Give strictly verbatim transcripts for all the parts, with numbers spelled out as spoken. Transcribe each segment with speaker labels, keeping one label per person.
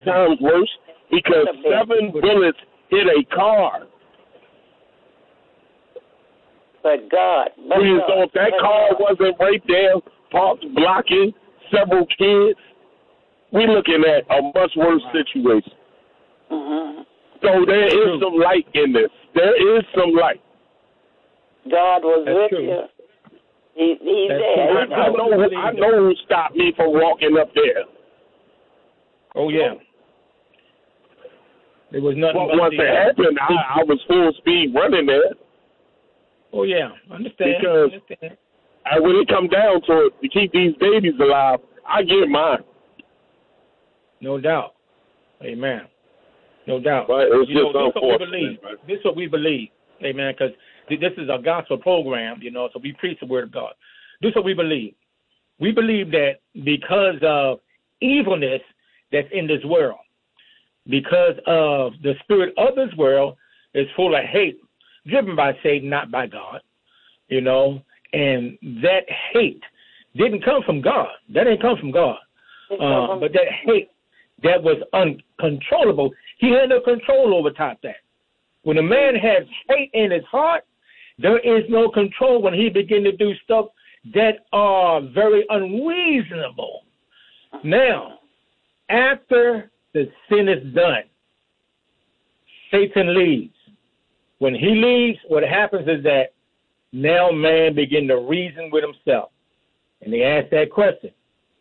Speaker 1: times worse because seven bullets hit a car.
Speaker 2: But God, but
Speaker 1: we
Speaker 2: God,
Speaker 1: so if that
Speaker 2: but
Speaker 1: car
Speaker 2: God.
Speaker 1: wasn't right there, parked blocking several kids, we're looking at a much worse situation.
Speaker 2: Mm-hmm.
Speaker 1: So there is some light in this. There is some light.
Speaker 2: God was
Speaker 3: That's
Speaker 2: with
Speaker 3: true.
Speaker 2: you. He, he's
Speaker 3: That's
Speaker 2: there.
Speaker 3: true.
Speaker 1: I, I know. Who, I know who stopped me from walking up there.
Speaker 3: Oh yeah. There was nothing.
Speaker 1: But once it happened, I, I was full speed running there.
Speaker 3: Oh yeah, understand.
Speaker 1: Because
Speaker 3: understand.
Speaker 1: I, when it come down to it, to keep these babies alive, I get mine.
Speaker 3: No doubt. Amen. No doubt.
Speaker 1: But it's
Speaker 3: you
Speaker 1: just
Speaker 3: know, this is what we
Speaker 1: unfortunate.
Speaker 3: believe. Right? This is what we believe. Amen. Because this is a gospel program, you know, so we preach the word of God. This is what we believe. We believe that because of evilness that's in this world, because of the spirit of this world is full of hate, driven by Satan, not by God, you know, and that hate didn't come from God. That didn't come from God. Uh, but that hate that was uncontrollable, he had no control over top that. When a man has hate in his heart, there is no control when he begin to do stuff that are very unreasonable. Now, after the sin is done, Satan leaves. When he leaves, what happens is that now man begin to reason with himself. And they ask that question,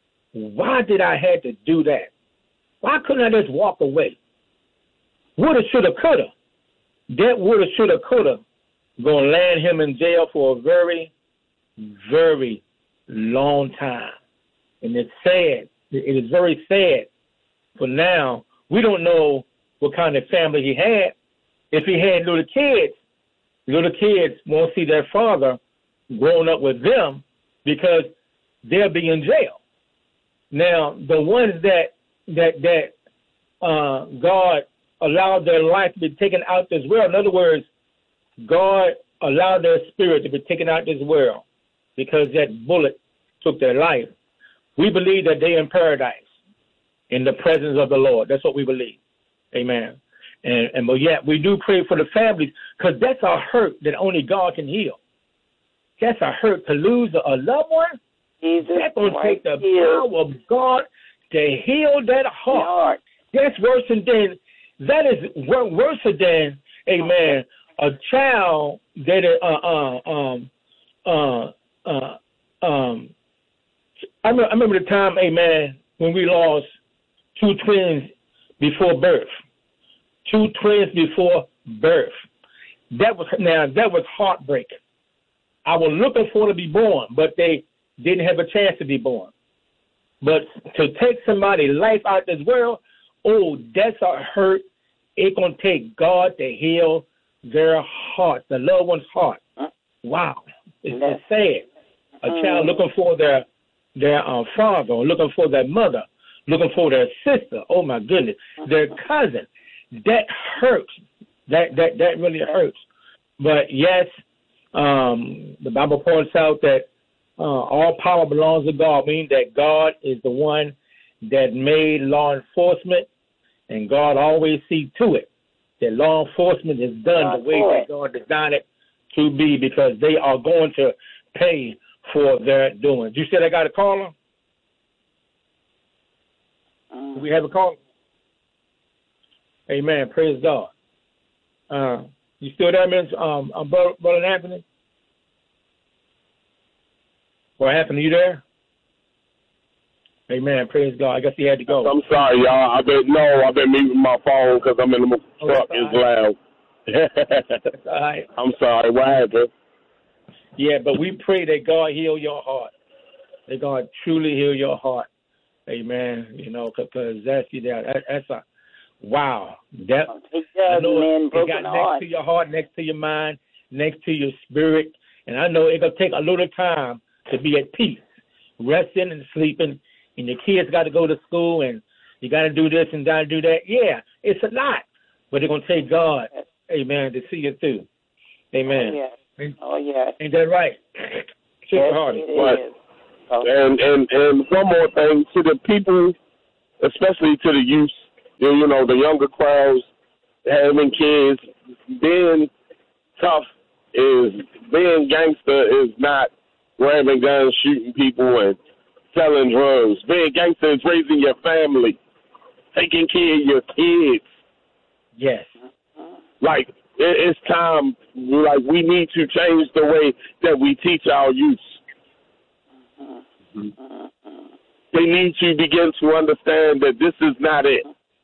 Speaker 3: why did I have to do that? Why couldn't I just walk away? Woulda, shoulda, coulda. That woulda, shoulda, coulda gonna land him in jail for a very, very long time. And it's sad. It is very sad. For now, we don't know what kind of family he had. If he had little kids, little kids won't see their father growing up with them because they'll be in jail. Now, the ones that that that uh, God allowed their life to be taken out this world, in other words, God allowed their spirit to be taken out this world because that bullet took their life. We believe that they're in paradise in the presence of the Lord. That's what we believe. Amen. And, and but yet we do pray for the families because that's a hurt that only God can heal. That's a hurt to lose a loved one.
Speaker 2: Jesus,
Speaker 3: that's going to take the power of God to heal that heart.
Speaker 2: Lord.
Speaker 3: That's worse than, that is worse than, amen, a child that, uh, uh, um, uh, uh, um, I remember, I remember the time, amen, when we lost two twins before birth. Two twins before birth. That was, now, that was heartbreak. I was looking for them to be born, but they didn't have a chance to be born. But to take somebody's life out this world, oh, that's a hurt. It's going to take God to heal their heart, the loved one's heart. Wow. It's, it's sad. A child looking for their their uh, father, or looking for their mother, looking for their sister. Oh, my goodness. Their cousin. That hurts. That, that, that really hurts. But, yes, um, the Bible points out that uh, all power belongs to God, meaning that God is the one that made law enforcement, and God always sees to it that law enforcement is done God the way that God designed it to be, because they are going to pay for their doing. You said I got a caller?
Speaker 2: Um,
Speaker 3: Do we have a caller? Amen. Praise God. Uh, you still there, Mister Um, um, Brother, Brother Anthony? What happened? Are you there? Amen. Praise God. I guess he had to go.
Speaker 1: I'm sorry, y'all. I've been no, I've been muting my phone because I'm in the
Speaker 3: Oh,
Speaker 1: truck.
Speaker 3: that's
Speaker 1: It's loud.
Speaker 3: That's all right.
Speaker 1: I'm sorry. What happened?
Speaker 3: Yeah, but we pray that God heal your heart. That God truly heal your heart. Amen. You know, because that's that. That's a wow. That
Speaker 2: He does,
Speaker 3: I know
Speaker 2: man.
Speaker 3: it
Speaker 2: Broken
Speaker 3: got
Speaker 2: heart.
Speaker 3: next to your heart, next to your mind, next to your spirit, and I know it's gonna take a little time to be at peace, resting and sleeping, and your kids got to go to school, and you got to do this and got to do that. Yeah, it's a lot, but it's gonna take God, amen, to see you through. Amen.
Speaker 2: Oh, yeah. Oh, yeah.
Speaker 3: Ain't that right? Super
Speaker 2: Yes,
Speaker 3: Hardy.
Speaker 2: it
Speaker 1: But,
Speaker 2: is. Oh.
Speaker 1: and, and, and one more thing, to the people, especially to the youth, you, you know, the younger crowds having kids. Being tough is, being gangster is not grabbing guns, shooting people, and selling drugs. Being gangster is raising your family, taking care of your kids.
Speaker 3: Yes.
Speaker 1: Like, it, it's time, like, we need to change the way that we teach our youth. Mm-hmm. They need to begin to understand that this is not it.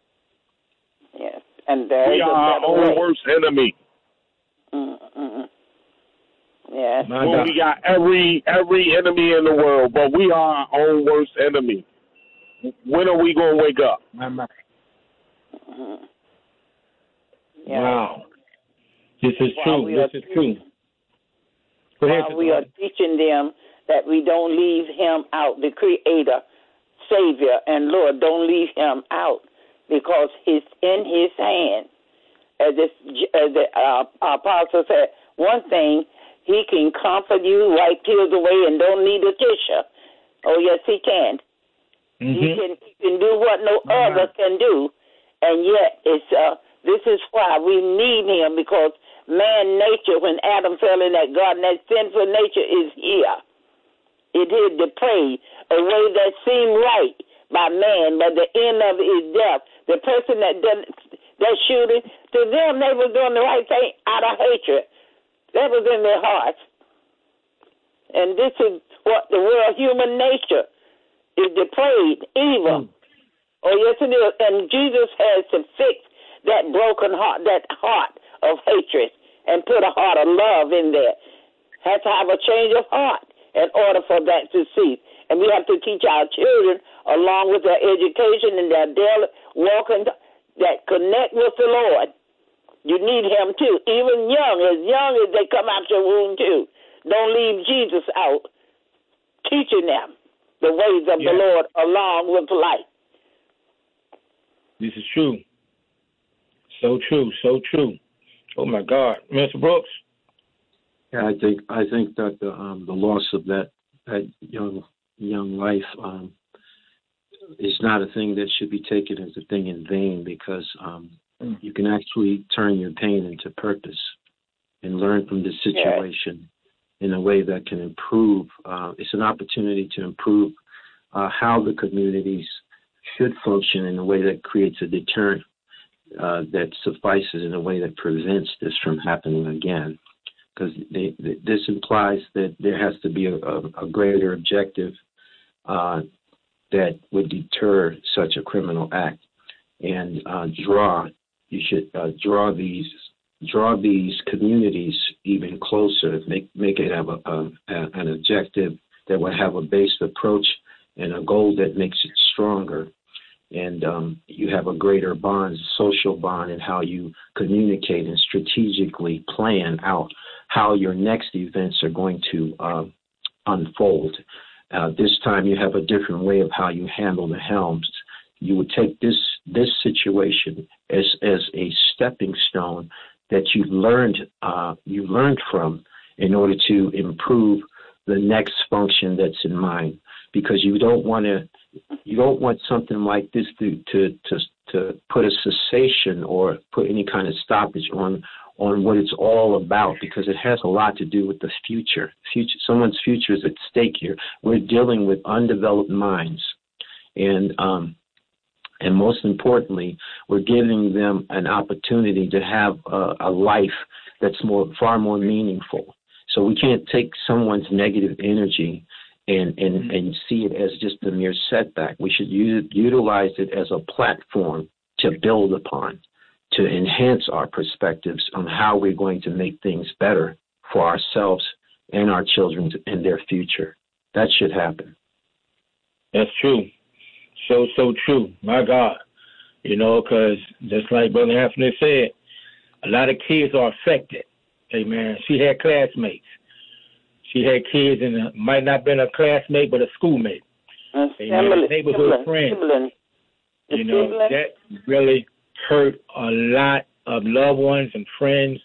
Speaker 2: Yes, and there
Speaker 1: we
Speaker 2: is
Speaker 1: are our
Speaker 2: a
Speaker 1: own
Speaker 2: way.
Speaker 1: worst enemy.
Speaker 2: Mm-hmm. Yes.
Speaker 1: Well, we got every every enemy in the world, but we are our own worst enemy. When are we going to wake up?
Speaker 2: Mm-hmm. Yeah.
Speaker 3: Wow. This is
Speaker 2: While
Speaker 3: true. This is true. Go ahead,
Speaker 2: While we are teaching them that we don't leave him out, the Creator, Savior, and Lord, don't leave him out because he's in his hand. As, this, as the uh, apostle said, one thing, he can comfort you, wipe tears away, and don't need a tissue. Oh, yes, he can. Mm-hmm. He can he can do what no mm-hmm. other can do. And yet, it's uh, this is why we need him, because man nature, when Adam fell in that garden, that sinful nature is here. It is depraved, a way that seemed right by man, but the end of it is death. The person that done that shooting, to them, they was doing the right thing out of hatred. That was in their hearts. And this is what the world, human nature, is depraved, evil. Mm. Oh, yes, it is. And Jesus has to fix that broken heart, that heart of hatred, and put a heart of love in there. Has to have a change of heart in order for that to cease. And we have to teach our children, along with their education and their daily walking, that connect with the Lord. You need him too, even young, as young as they come out your womb too. Don't leave Jesus out, teaching them the ways of yeah. the Lord along with life.
Speaker 3: This is true. So true, so true. Oh my God, Mister Brooks.
Speaker 4: Yeah, I think I think that the um, the loss of that that young young life um, is not a thing that should be taken as a thing in vain, because um, mm. you can actually turn your pain into purpose and learn from the situation yeah. in a way that can improve. Uh, it's an opportunity to improve uh, how the communities should function in a way that creates a deterrent uh, that suffices, in a way that prevents this from happening again. Because this implies that there has to be a, a, a greater objective uh, that would deter such a criminal act, and uh, draw. You should uh, draw these draw these communities even closer. Make make it have a, a, an objective that would have a based approach and a goal that makes it stronger. And um, you have a greater bond, social bond, in how you communicate and strategically plan out how your next events are going to uh, unfold. Uh, this time you have a different way of how you handle the helms. You would take this this situation as as a stepping stone that you learned uh, you learned from in order to improve the next function that's in mind. Because you don't want to you don't want something like this to to to to put a cessation or put any kind of stoppage on. on what it's all about, because it has a lot to do with the future. Future, someone's future is at stake here. We're dealing with undeveloped minds, and um, and most importantly, we're giving them an opportunity to have a, a life that's more, far more meaningful. So we can't take someone's negative energy and and, mm-hmm. and see it as just a mere setback. We should u- utilize it as a platform to build upon, to enhance our perspectives on how we're going to make things better for ourselves and our children and their future. That should happen.
Speaker 3: That's true. So, so true. My God. You know, because just like Brother Anthony said, a lot of kids are affected. Amen. She had classmates. She had kids, and uh, might not have been a classmate, but a schoolmate.
Speaker 2: Uh,
Speaker 3: Amen. Neighborhood friend. You know, that really hurt a lot of loved ones and friends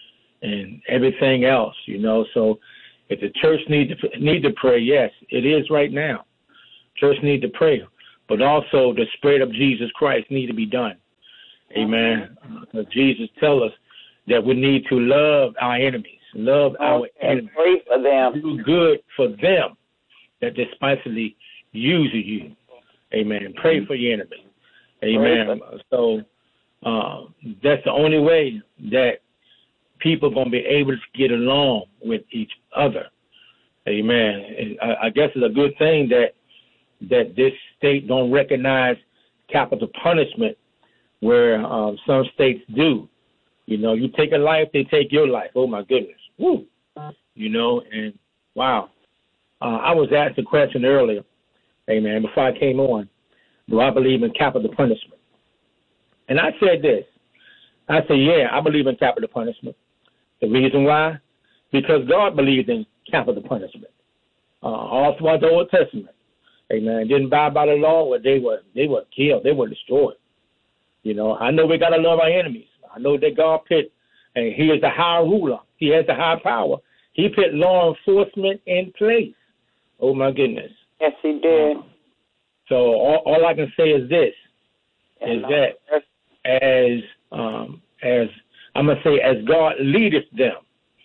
Speaker 3: and everything else, you know. So if the church need to need to pray, yes, it is right now. Church need to pray, but also the spread of Jesus Christ need to be done. Amen. Uh, Jesus tells us that we need to love our enemies, love
Speaker 2: oh,
Speaker 3: our
Speaker 2: and
Speaker 3: enemies,
Speaker 2: pray for them,
Speaker 3: do good for them that despitefully use you. Amen. Pray for your enemies. Amen. So uh, that's the only way that people are going to be able to get along with each other. Amen. And I, I guess it's a good thing that that this state don't recognize capital punishment where um, some states do. You know, you take a life, they take your life. Oh, my goodness. Woo. You know, and wow. Uh, I was asked a question earlier, amen, before I came on, do I believe in capital punishment? And I said this. I said, yeah, I believe in capital punishment. The reason why? Because God believed in capital punishment. Uh, all throughout the Old Testament. Amen. Didn't bow by the law, where they were they were killed, they were destroyed. You know, I know we gotta love our enemies. I know that God put, and He is the high ruler. He has the high power. He put law enforcement in place. Oh my goodness.
Speaker 2: Yes, He did.
Speaker 3: So all, all I can say is this: is that as um, as I'm gonna say, as God leadeth them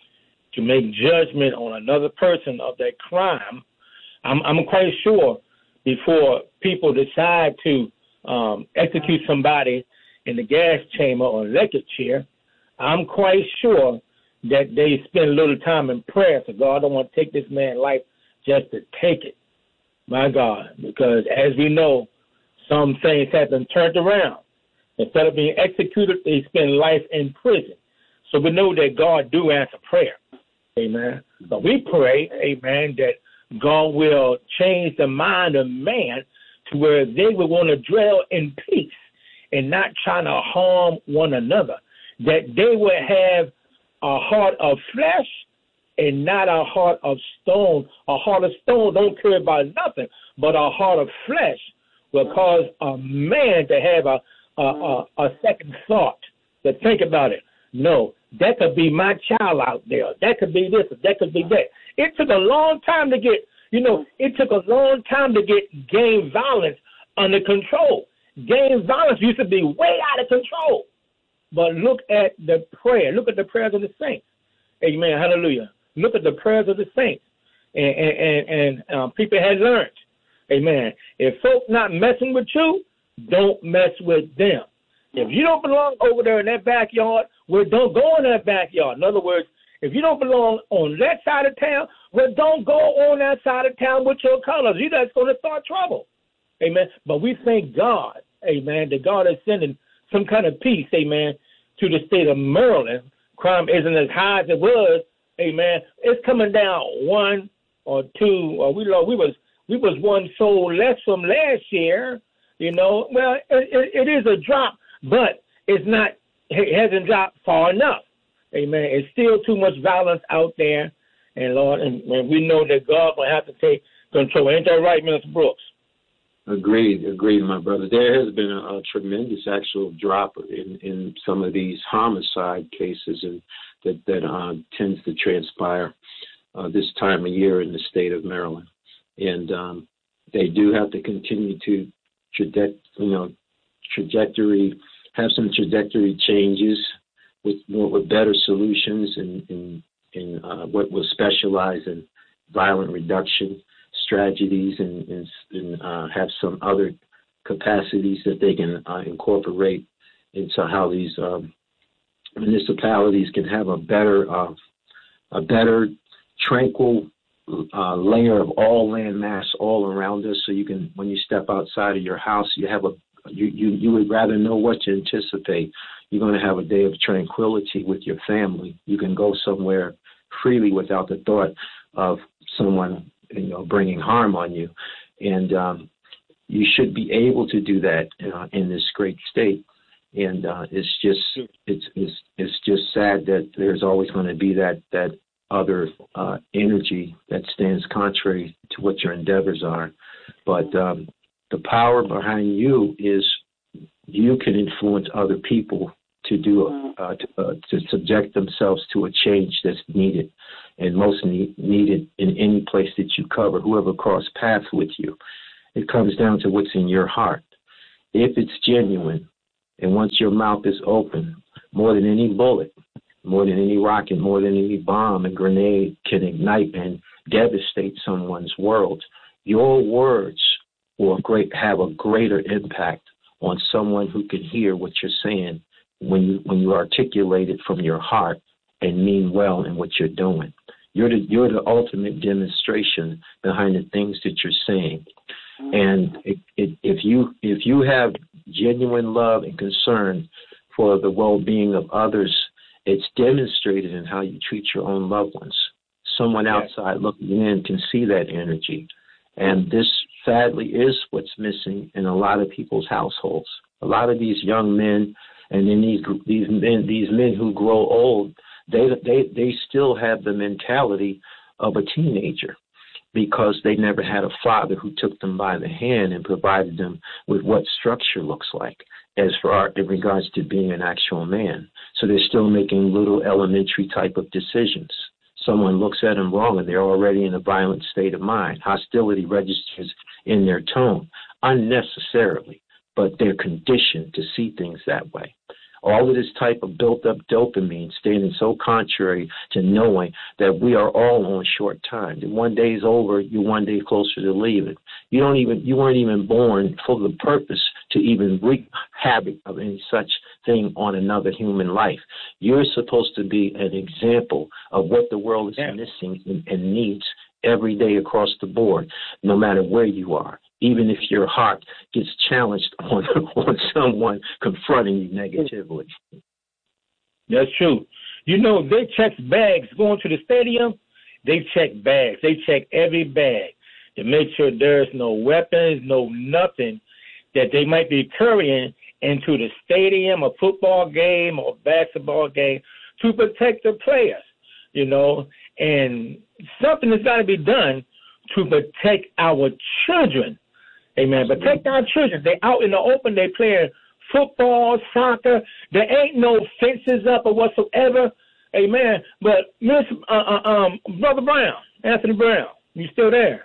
Speaker 3: to make judgment on another person of their crime, I'm, I'm quite sure before people decide to um, execute somebody in the gas chamber or electric chair, I'm quite sure that they spend a little time in prayer. So God, I don't want to take this man's life just to take it. My God, because as we know, some things have been turned around. Instead of being executed, they spend life in prison. So we know that God do answer prayer. Amen. So we pray, amen, that God will change the mind of man to where they will want to dwell in peace and not trying to harm one another, that they will have a heart of flesh and not a heart of stone. A heart of stone don't care about nothing, but a heart of flesh will cause a man to have a, a, a, a second thought, to think about it. No, that could be my child out there. That could be this, that could be that. It took a long time to get, you know, it took a long time to get gang violence under control. Gang violence used to be way out of control. But look at the prayer. Look at the prayers of the saints. Amen. Hallelujah. Look at the prayers of the saints. And, and, and, and um, people had learned. Amen. If folk not messing with you, don't mess with them. If you don't belong over there in that backyard, well, don't go in that backyard. In other words, if you don't belong on that side of town, well, don't go on that side of town with your colors. You're just going to start trouble. Amen. But we thank God, amen, that God is sending some kind of peace, amen, to the state of Maryland. Crime isn't as high as it was, amen. It's coming down one or two, or we we was we was one soul less from last year, you know. Well, it, it, it is a drop, but it's not. It hasn't dropped far enough, amen. It's still too much violence out there, and Lord, and, and we know that God will have to take control. Ain't that right, Minister Brooks?
Speaker 4: Agreed, agreed, my brother. There has been a, a tremendous actual drop in, in some of these homicide cases, and that that uh, tends to transpire uh, this time of year in the state of Maryland. And um, they do have to continue to traje- you know, trajectory, have some trajectory changes with more with better solutions, and in, in, in uh, what will specialize in violent reduction strategies, and, and, and uh, have some other capacities that they can uh, incorporate into how these um, municipalities can have a better, uh, a better tranquil uh, layer of all land mass all around us. So you can, when you step outside of your house, you have a you you, you would rather know what to anticipate. You're going to have a day of tranquility with your family. You can go somewhere freely without the thought of someone, you know, bringing harm on you. And um, you should be able to do that uh, in this great state. And uh, it's just it's, it's it's just sad that there's always going to be that that other uh, energy that stands contrary to what your endeavors are. But um, the power behind you is you can influence other people to do uh, to, uh, to subject themselves to a change that's needed, and most need, needed in any place that you cover, whoever cross paths with you. It comes down to what's in your heart. If it's genuine, And once your mouth is open, more than any bullet, more than any rocket, more than any bomb and grenade can ignite and devastate someone's world, your words will great, have a greater impact on someone who can hear what you're saying when you when you articulate it from your heart and mean well in what you're doing. You're the, you're the ultimate demonstration behind the things that you're saying. And it, it, if you if you have genuine love and concern for the well-being of others, it's demonstrated in how you treat your own loved ones. Someone outside looking in can see that energy. And this, sadly, is what's missing in a lot of people's households. A lot of these young men, and then these these men these men who grow old, they they they still have the mentality of a teenager, because they never had a father who took them by the hand and provided them with what structure looks like as for our, in regards to being an actual man. So they're still making little elementary type of decisions. Someone looks at them wrong and they're already in a violent state of mind. Hostility registers in their tone unnecessarily, but they're conditioned to see things that way. All of this type of built-up dopamine standing so contrary to knowing that we are all on short time. That one day is over, you're one day closer to leaving. You don't even you weren't even born for the purpose to even wreak havoc of any such thing on another human life. You're supposed to be an example of what the world is yeah. missing and, and needs every day across the board, no matter where you are. Even if your heart gets challenged on, on someone confronting you negatively.
Speaker 3: That's true. You know, they check bags going to the stadium. They check bags. They check every bag to make sure there's no weapons, no nothing that they might be carrying into the stadium, a football game or basketball game, to protect the players, you know. And something has got to be done to protect our children. Amen. But take our children. They out in the open. They playing football, soccer. There ain't no fences up or whatsoever. Amen. But Miss uh, uh, um, Brother Brown, Anthony Brown, you still there?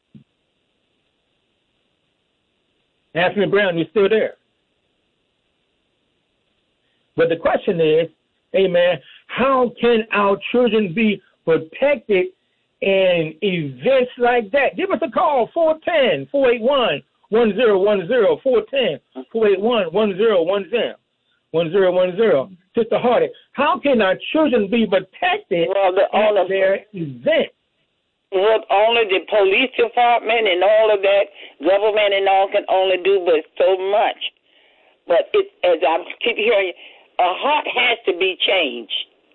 Speaker 3: Anthony Brown, you still there? But the question is, amen, how can our children be protected in events like that? Give us a call, four one zero, four eight one, one zero one zero, four one zero, four eight one, one zero one zero, one zero one zero. Sister Hardy, how can our children be protected well, the, all of their events?
Speaker 2: What only the police department and all of that, government and all can only do but so much. But it, as I keep hearing, a heart has to be changed.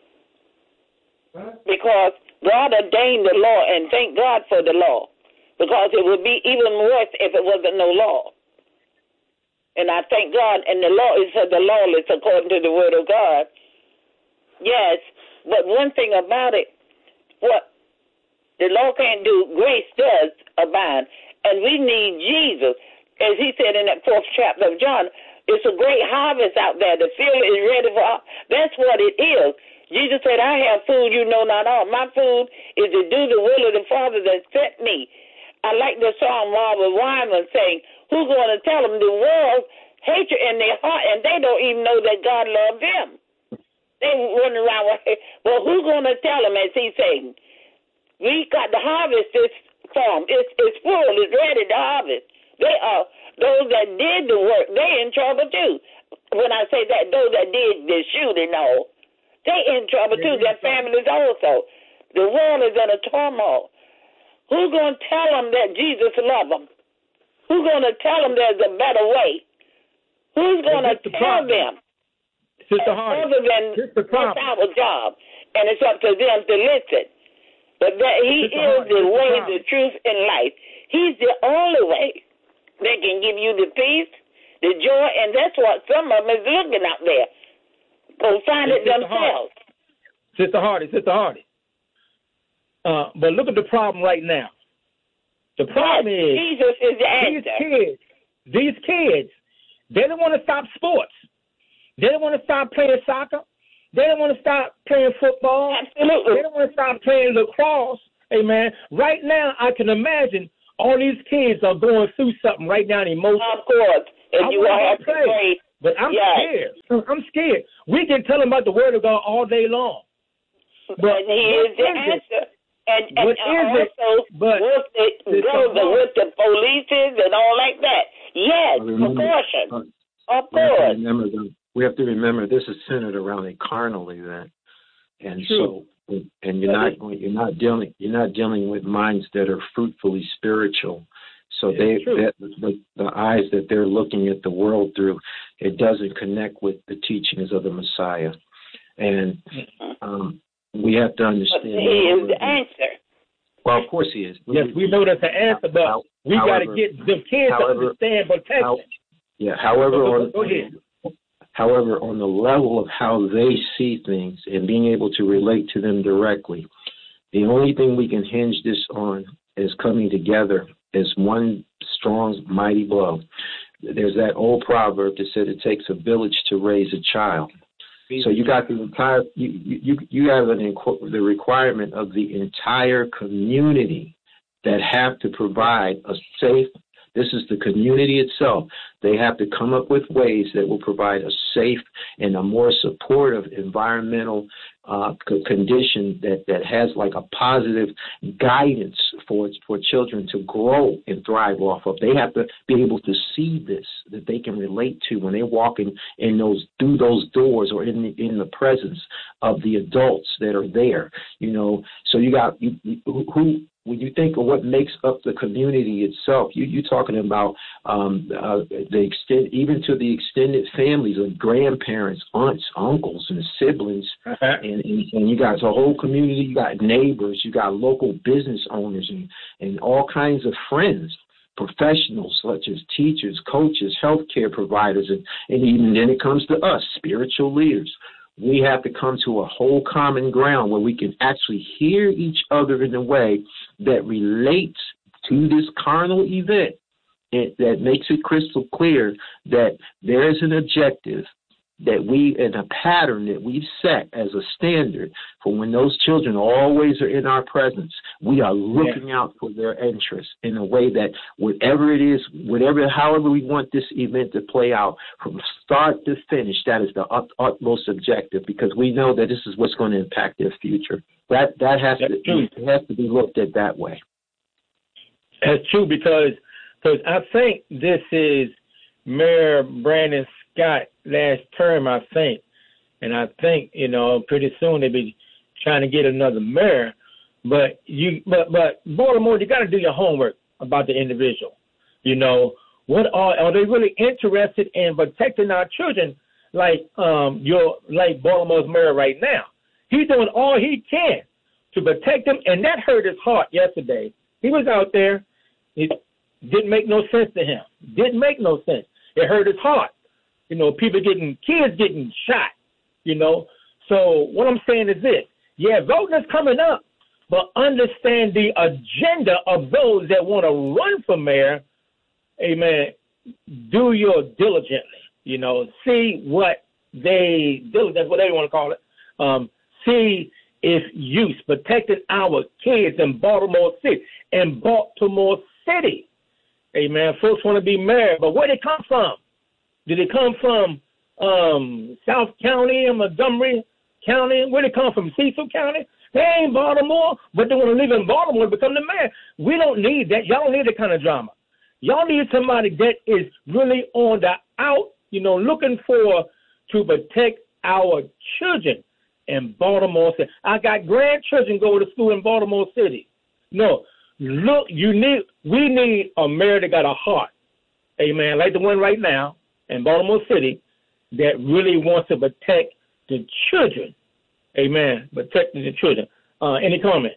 Speaker 2: What? Because God ordained the law, and thank God for the law, because it would be even worse if it wasn't no law. And I thank God, and the law is for the lawless according to the word of God. Yes, but one thing about it, what the law can't do, grace does abide, and we need Jesus. As he said in that fourth chapter of John, it's a great harvest out there. The field is ready for, that's what it is. Jesus said, I have food you know not all. My food is to do the will of the Father that sent me. I like the song Marvin Wyman saying, who's going to tell them the world hatred in their heart, and they don't even know that God loved them. They run around with, well, who's going to tell them, as he's saying? We got to harvest this farm. It's, it's full. It's ready to harvest. They are, those that did the work, they in trouble too. When I say that, those that did the shooting, all. They in trouble too, their families also. The world is in a turmoil. Who's going to tell them that Jesus loves them? Who's going to tell them there's a better way? Who's going to tell them?
Speaker 3: Sister Hardy,
Speaker 2: other than that's our job, and it's up to them to listen. But that he Sister is Hardy, the way, the truth, and life. He's the only way that can give you the peace, the joy, and that's what some of them is looking out there. Go find it
Speaker 3: Sister
Speaker 2: themselves.
Speaker 3: Hardy. Sister Hardy, Sister Hardy. Uh, but look at the problem right now. The problem
Speaker 2: yes,
Speaker 3: is
Speaker 2: Jesus is the answer.
Speaker 3: These kids, these kids, they don't want to stop sports. They don't want to stop playing soccer. They don't want to stop playing football.
Speaker 2: Absolutely.
Speaker 3: They don't want to stop playing lacrosse. Amen. Right now, I can imagine all these kids are going through something right now, emotionally.
Speaker 2: Of course. If
Speaker 3: I
Speaker 2: you want to
Speaker 3: play.
Speaker 2: pray,
Speaker 3: But I'm
Speaker 2: yes.
Speaker 3: scared. I'm scared. We can tell them about the word of God all day long.
Speaker 2: But and he is the answer. And, and
Speaker 3: what is
Speaker 2: also
Speaker 3: it? But
Speaker 2: with the girls and with the police and all like that. Yes, precaution.
Speaker 4: Uh,
Speaker 2: of course.
Speaker 4: We have, we have to remember this is centered around a carnal event. And
Speaker 3: True.
Speaker 4: so and you're not you're not dealing you're not dealing with minds that are fruitfully spiritual. So they, they the, the eyes that they're looking at the world through, it doesn't connect with the teachings of the Messiah. And um, we have to understand.
Speaker 2: But he is the answer.
Speaker 4: Well, of course he is.
Speaker 3: Yes, we know that's the answer, but how, we got to get the kids however, to understand protection. How,
Speaker 4: yeah, however,
Speaker 3: go,
Speaker 4: on,
Speaker 3: go ahead.
Speaker 4: however, on the level of how they see things and being able to relate to them directly, the only thing we can hinge this on is coming together as one strong, mighty blow. There's that old proverb that said it takes a village to raise a child. So you got the entire you you you have an the requirement of the entire community that have to provide a safe. This is the community itself. They have to come up with ways that will provide a safe and a more supportive environmental uh, condition that, that has like a positive guidance for for children to grow and thrive off of. They have to be able to see this, that they can relate to when they're walking in those through those doors or in the, in the presence of the adults that are there. You know, so you got you, who. When you think of what makes up the community itself, you, you're talking about um, uh, the extent, even to the extended families of grandparents, aunts, uncles, and siblings, uh-huh. and, and, and you got the whole community. You got neighbors, you got local business owners, and, and all kinds of friends, professionals such as teachers, coaches, healthcare providers, and, and even then it comes to us, spiritual leaders. We have to come to a whole common ground where we can actually hear each other in a way that relates to this carnal event, and that makes it crystal clear that there is an objective that we, and a pattern that we've set as a standard for when those children always are in our presence. We are looking yeah. out for their interests in a way that whatever it is, whatever, however we want this event to play out from start to finish, that is the ut- utmost objective, because we know that this is what's going to impact their future. That that has That's to true. It has to be looked at that way.
Speaker 3: That's true, because because I think this is Mayor Brandon Scott last term, I think, and I think, you know, pretty soon they'll be trying to get another mayor. But you, but but Baltimore, you got to do your homework about the individual. You know, what are are they really interested in protecting our children, like um your like Baltimore's mayor right now? He's doing all he can to protect them, and that hurt his heart yesterday. He was out there. It didn't make no sense to him. Didn't make no sense. It hurt his heart. You know, people getting, kids getting shot, you know. So what I'm saying is this. Yeah, voting is coming up, but understand the agenda of those that want to run for mayor. Amen. Do your diligently, you know. See what they, diligence, whatever you want to call it. Um, see if use protecting our kids in Baltimore City. In Baltimore City. Amen. Folks want to be mayor, but where they come from? Did it come from um, South County, Montgomery County? Where did it come from? Cecil County? They ain't Baltimore, but they want to live in Baltimore to become the mayor. We don't need that. Y'all don't need that kind of drama. Y'all need somebody that is really on the out, you know, looking for to protect our children in Baltimore City. I got grandchildren go to school in Baltimore City. No, look, you need. We need a mayor that got a heart, amen, like the one right now in Baltimore City, that really wants to protect the children. Amen. Protecting the children. Uh, any comment?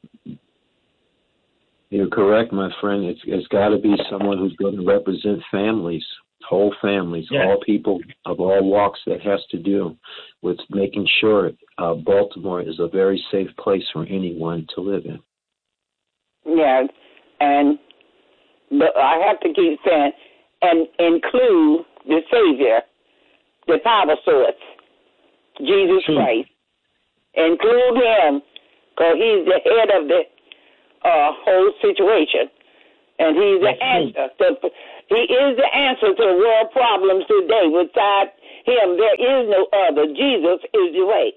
Speaker 4: You're correct, my friend. It's, it's got to be someone who's going to represent families, whole families, yes. all people of all walks, that has to do with making sure uh, Baltimore is a very safe place for anyone to live in.
Speaker 2: Yeah, and but I have to keep saying, and include the Savior, the power source, Jesus True. Christ. Include him, because he's the head of the uh, whole situation. And he's the answer. To, he is the answer to world problems today. Without him, there is no other. Jesus is the way.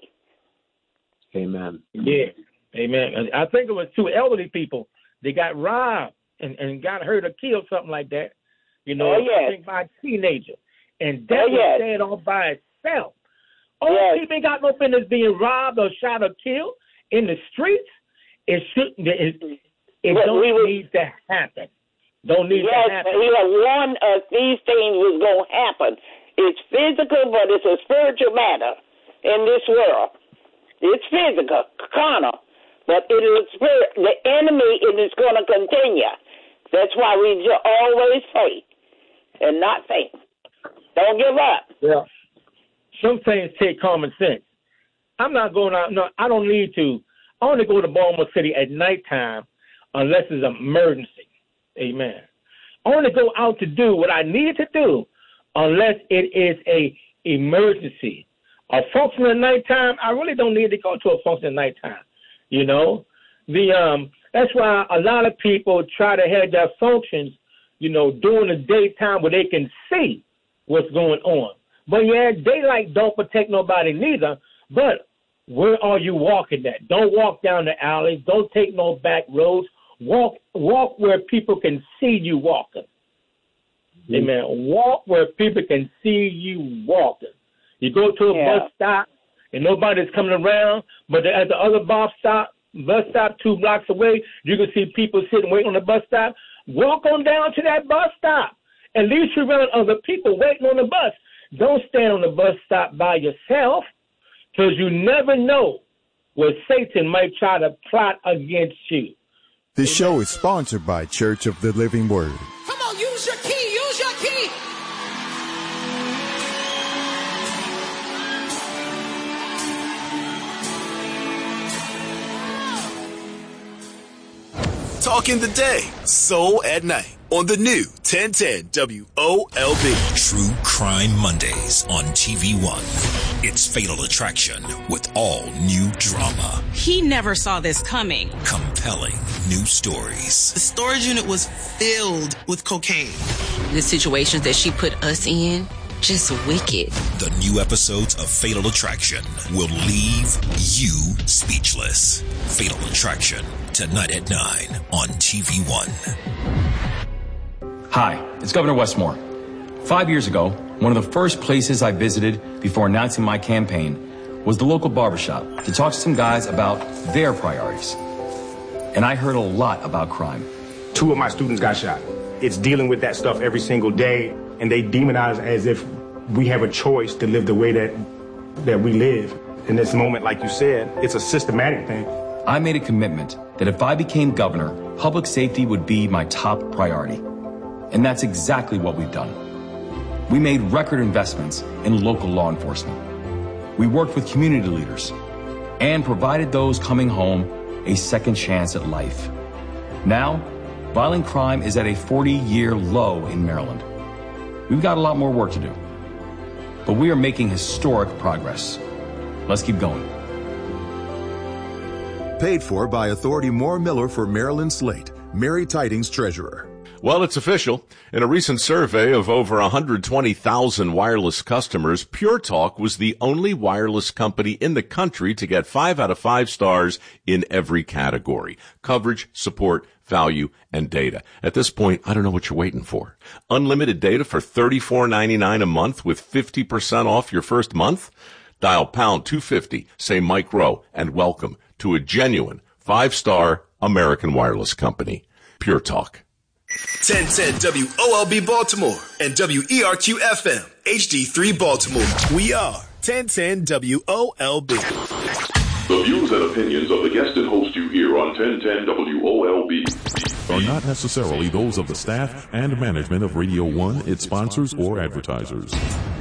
Speaker 4: Amen.
Speaker 3: Yeah. Amen. I think it was two elderly people. They got robbed and, and got hurt or killed, something like that. You know,
Speaker 2: oh, yes.
Speaker 3: I think by a teenager. And that
Speaker 2: oh,
Speaker 3: was
Speaker 2: yes.
Speaker 3: said all by itself. Oh,
Speaker 2: yes.
Speaker 3: people ain't got no business being robbed or shot or killed in the streets. It shouldn't. It, it
Speaker 2: but
Speaker 3: don't
Speaker 2: we was,
Speaker 3: need to happen. Don't need
Speaker 2: yes,
Speaker 3: to happen.
Speaker 2: He had warned us these things was going to happen. It's physical, but it's a spiritual matter in this world. It's physical, carnal, but it is spirit. The enemy it is going to continue. That's why we should always pray and not faint. Don't give up.
Speaker 3: Yeah. Some things take common sense. I'm not going out. No, I don't need to. I only go to Baltimore City at nighttime unless it's an emergency. Amen. I only go out to do what I need to do unless it is a emergency. A function at nighttime, I really don't need to go to a function at nighttime. You know, the um, that's why a lot of people try to have their functions, you know, during the daytime where they can see what's going on. But yeah, daylight don't protect nobody neither. But where are you walking at? Don't walk down the alleys. Don't take no back roads. Walk, walk where people can see you walking. Mm-hmm. Amen. Walk where people can see you walking. You go to a
Speaker 2: yeah.
Speaker 3: bus stop and nobody's coming around, but at the other bus stop, bus stop two blocks away, you can see people sitting waiting on the bus stop. Walk on down to that bus stop. At least you're around other people waiting on the bus. Don't stand on the bus stop by yourself, because you never know what Satan might try to plot against you.
Speaker 5: This show is sponsored by Church of the Living Word.
Speaker 6: Come on, use your key, use your key.
Speaker 7: Talking the day, soul at night. On the new ten ten W O L B.
Speaker 8: True Crime Mondays on T V One. It's Fatal Attraction with all new drama.
Speaker 9: He never saw this coming.
Speaker 8: Compelling new stories.
Speaker 6: The storage unit was filled with cocaine.
Speaker 9: The situations that she put us in, just wicked.
Speaker 8: The new episodes of Fatal Attraction will leave you speechless. Fatal Attraction, tonight at nine on T V One.
Speaker 10: Hi, it's Governor Westmore. Five years ago, one of the first places I visited before announcing my campaign was the local barbershop to talk to some guys about their priorities. And I heard a lot about crime.
Speaker 11: Two of my students got shot. It's dealing with that stuff every single day, and they demonize as if we have a choice to live the way that that we live. In this moment, like you said, it's a systematic thing.
Speaker 10: I made a commitment that if I became governor, public safety would be my top priority. And that's exactly what we've done. We made record investments in local law enforcement. We worked with community leaders and provided those coming home a second chance at life. Now, violent crime is at a forty-year low in Maryland. We've got a lot more work to do, but we are making historic progress. Let's keep going.
Speaker 5: Paid for by Authority Moore Miller for Maryland Slate, Mary Tidings Treasurer.
Speaker 12: Well, it's official. In a recent survey of over one hundred twenty thousand wireless customers, Pure Talk was the only wireless company in the country to get five out of five stars in every category: coverage, support, value, and data. At this point, I don't know what you're waiting for. Unlimited data for thirty-four ninety-nine a month with fifty percent off your first month? Dial pound two fifty, say Mike Rowe, and welcome to a genuine five-star American wireless company. Pure Talk.
Speaker 7: ten ten W O L B Baltimore and W E R Q F M H D three Baltimore. We are ten ten W O L B.
Speaker 13: The views and opinions of the guest and host you hear on ten ten W O L B
Speaker 14: are not necessarily those of the staff and management of Radio One, its sponsors, or advertisers.